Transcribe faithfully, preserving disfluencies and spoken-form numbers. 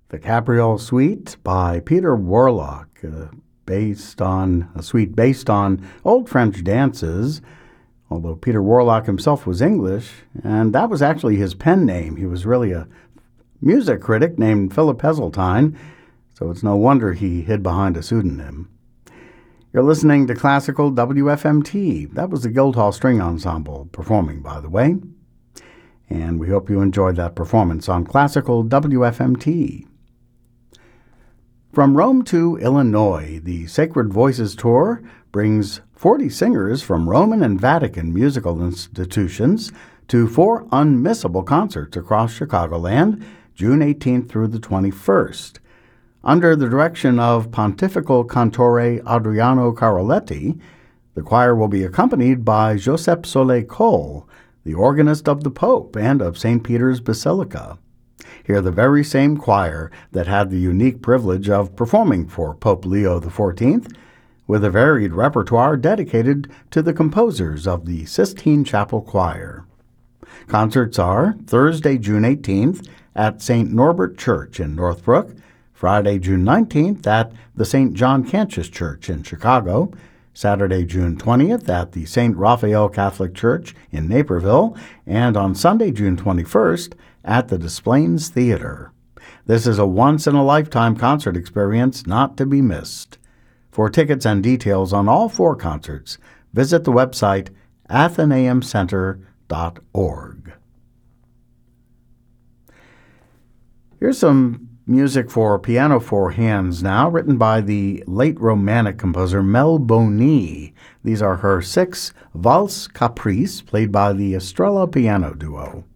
The Capriole Suite by Peter Warlock, uh, based on a suite based on old French dances, although Peter Warlock himself was English, and that was actually his pen name. He was really a music critic named Philip Heseltine, so it's no wonder he hid behind a pseudonym. You're listening to Classical W F M T. That was the Guildhall String Ensemble performing, by the way. And we hope you enjoyed that performance on Classical W F M T. From Rome to Illinois, the Sacred Voices Tour brings forty singers from Roman and Vatican musical institutions to four unmissable concerts across Chicagoland, June eighteenth through the twenty-first. Under the direction of Pontifical Cantore Adriano Caroletti, the choir will be accompanied by Josep Soler Cole, the organist of the Pope and of Saint Peter's Basilica. Hear the very same choir that had the unique privilege of performing for Pope Leo the fourteenth, with a varied repertoire dedicated to the composers of the Sistine Chapel Choir. Concerts are Thursday, June eighteenth at Saint Norbert Church in Northbrook, Friday, June nineteenth at the Saint John Cantius Church in Chicago, Saturday, June twentieth at the Saint Raphael Catholic Church in Naperville, and on Sunday, June twenty-first at the Des Plaines Theater. This is a once-in-a-lifetime concert experience not to be missed. For tickets and details on all four concerts, visit the website athenaeum center dot org. Here's some music for piano four hands now, written by the late Romantic composer Mel Boney. These are her six Valse Caprice, played by the Estrella Piano Duo.